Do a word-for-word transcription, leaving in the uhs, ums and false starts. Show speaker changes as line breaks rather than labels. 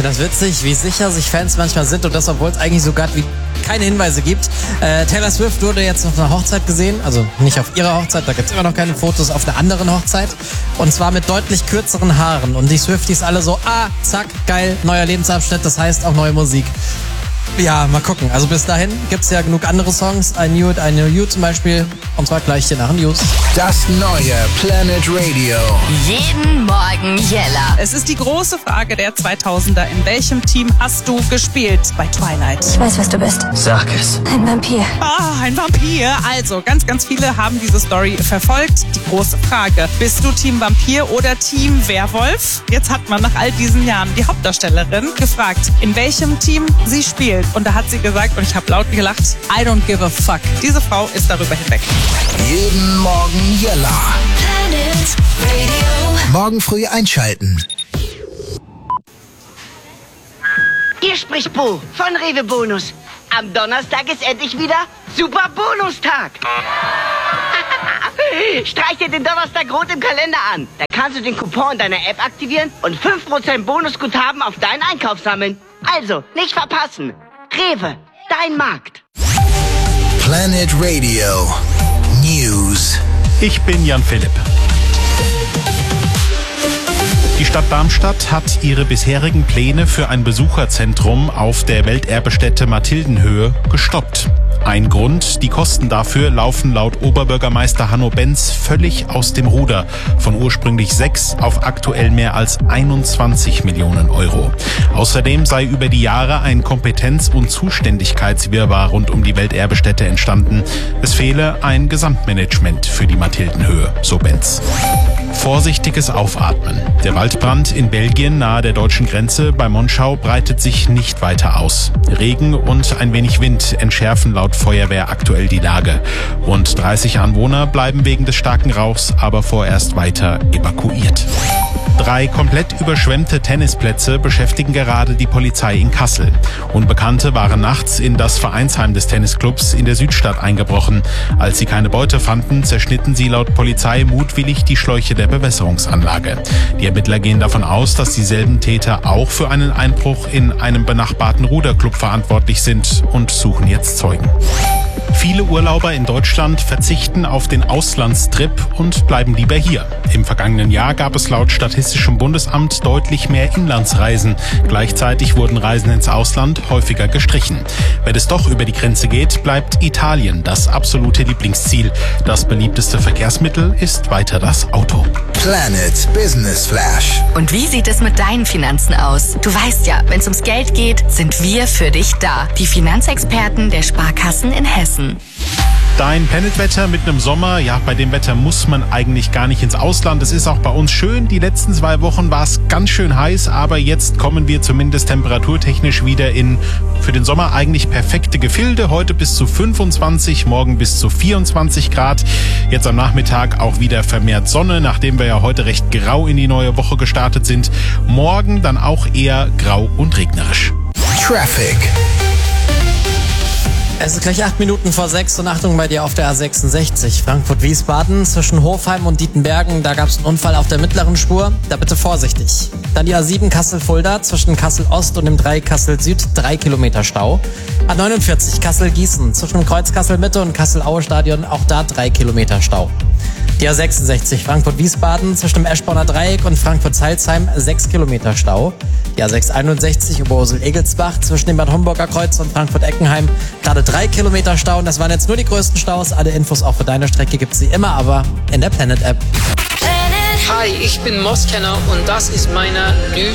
finde das witzig, wie sicher sich Fans manchmal sind und das, obwohl es eigentlich sogar wie keine Hinweise gibt. Äh, Taylor Swift wurde jetzt auf einer Hochzeit gesehen, also nicht auf ihrer Hochzeit, da gibt es immer noch keine Fotos, auf einer anderen Hochzeit. Und zwar mit deutlich kürzeren Haaren. Und die Swifties alle so, ah, zack, geil, neuer Lebensabschnitt, das heißt auch neue Musik. Ja, mal gucken. Also bis dahin gibt's ja genug andere Songs. I Knew It, I Knew You zum Beispiel. Und zwar gleich hier nach den News.
Das neue Planet Radio.
Jeden Morgen Jella.
Es ist die große Frage der zweitausender. In welchem Team hast du gespielt bei Twilight?
Ich weiß, was du bist.
Sag es.
Ein Vampir.
Ah, ein Vampir. Also, ganz, ganz viele haben diese Story verfolgt. Die große Frage. Bist du Team Vampir oder Team Werwolf? Jetzt hat man nach all diesen Jahren die Hauptdarstellerin gefragt, in welchem Team sie spielt. Und da hat sie gesagt, und ich habe laut gelacht, I don't give a fuck. Diese Frau ist darüber hinweg.
Jeden Morgen Jella.
Planet Radio.
Morgen früh einschalten.
Hier spricht Bo von Rewe Bonus. Am Donnerstag ist endlich wieder Super Bonustag. Streich dir den Donnerstag rot im Kalender an. Da kannst du den Coupon in deiner App aktivieren und fünf Prozent Bonusguthaben auf deinen Einkauf sammeln. Also, nicht verpassen. Rewe, dein Markt.
Planet Radio News.
Ich bin Jan Philipp. Die Stadt Darmstadt hat ihre bisherigen Pläne für ein Besucherzentrum auf der Welterbestätte Mathildenhöhe gestoppt. Ein Grund, die Kosten dafür laufen laut Oberbürgermeister Hanno Benz völlig aus dem Ruder. Von ursprünglich sechs auf aktuell mehr als einundzwanzig Millionen Euro. Außerdem sei über die Jahre ein Kompetenz- und Zuständigkeitswirrwarr rund um die Welterbestätte entstanden. Es fehle ein Gesamtmanagement für die Mathildenhöhe, so Benz. Vorsichtiges Aufatmen. Der Waldbrand in Belgien nahe der deutschen Grenze bei Monschau breitet sich nicht weiter aus. Regen und ein wenig Wind entschärfen laut Feuerwehr aktuell die Lage. Rund dreißig Anwohner bleiben wegen des starken Rauchs aber vorerst weiter evakuiert. Drei komplett überschwemmte Tennisplätze beschäftigen gerade die Polizei in Kassel. Unbekannte waren nachts in das Vereinsheim des Tennisclubs in der Südstadt eingebrochen. Als sie keine Beute fanden, zerschnitten sie laut Polizei mutwillig die Schläuche der Bewässerungsanlage. Die Ermittler gehen davon aus, dass dieselben Täter auch für einen Einbruch in einem benachbarten Ruderclub verantwortlich sind und suchen jetzt Zeugen. Viele Urlauber in Deutschland verzichten auf den Auslandstrip und bleiben lieber hier. Im vergangenen Jahr gab es laut Statistischem Bundesamt deutlich mehr Inlandsreisen. Gleichzeitig wurden Reisen ins Ausland häufiger gestrichen. Wenn es doch über die Grenze geht, bleibt Italien das absolute Lieblingsziel. Das beliebteste Verkehrsmittel ist weiter das Auto.
Planet Business Flash.
Und wie sieht es mit deinen Finanzen aus? Du weißt ja, wenn es ums Geld geht, sind wir für dich da. Die Finanzexperten der Sparkassen in Hessen.
Dein Planetwetter mit einem Sommer, ja, bei dem Wetter muss man eigentlich gar nicht ins Ausland. Es ist auch bei uns schön. Die letzten zwei Wochen war es ganz schön heiß, aber jetzt kommen wir zumindest temperaturtechnisch wieder in für den Sommer eigentlich perfekte Gefilde. Heute bis zu fünfundzwanzig, morgen bis zu vierundzwanzig Grad. Jetzt am Nachmittag auch wieder vermehrt Sonne, nachdem wir ja heute recht grau in die neue Woche gestartet sind. Morgen dann auch eher grau und regnerisch.
Traffic.
Es ist gleich acht Minuten vor sechs und Achtung bei dir auf der A sechsundsechzig. Frankfurt-Wiesbaden zwischen Hofheim und Dietenbergen. Da gab es einen Unfall auf der mittleren Spur. Da bitte vorsichtig. Dann die A sieben Kassel-Fulda zwischen Kassel-Ost und dem Dreieck Kassel-Süd. Drei Kilometer Stau. A neunundvierzig Kassel-Gießen zwischen Kreuz Kassel-Mitte und Kassel-Aue-Stadion. Auch da drei Kilometer Stau. Die A sechsundsechzig Frankfurt-Wiesbaden zwischen dem Eschborner Dreieck und Frankfurt-Salzheim. Sechs Kilometer Stau. Die A sechshunderteinundsechzig Oberursel-Egelsbach zwischen dem Bad Homburger Kreuz und Frankfurt-Eckenheim. Gerade drei Kilometer Stau. Und das waren jetzt nur die größten Staus. Alle Infos auch für deine Strecke gibt's wie immer aber in der Planet-App.
Hi, ich bin Moskenner und das ist meine neue